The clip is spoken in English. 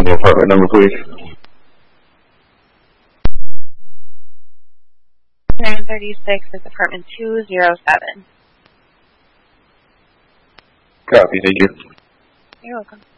And the apartment number, please. 936 is apartment 207. Copy, thank you. You're welcome.